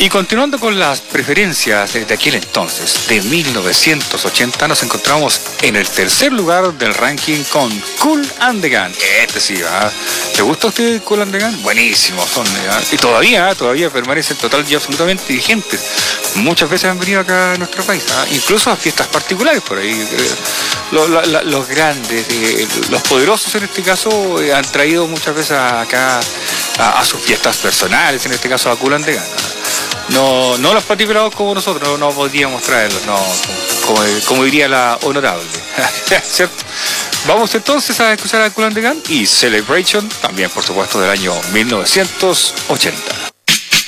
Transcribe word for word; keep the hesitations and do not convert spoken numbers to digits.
Y continuando con las preferencias de aquel entonces, de mil novecientos ochenta, nos encontramos en el tercer lugar del ranking con Kool and the Gang. Este sí, ¿verdad? ¿Le gusta a usted Kool and the Gang? Buenísimos son, ¿verdad? Y todavía, todavía permanecen total y absolutamente vigentes. Muchas veces han venido acá a nuestro país, ¿verdad? Incluso a fiestas particulares por ahí. Los, los, los grandes, eh, los poderosos en este caso, eh, han traído muchas veces acá a, a sus fiestas personales, en este caso a Kool and the Gang. No, no los patipelados como nosotros, no, no podríamos traerlos, no, como, como diría la honorable. ¿Cierto? Vamos entonces a escuchar a Kool and the Gang y Celebration, también por supuesto del año mil novecientos ochenta.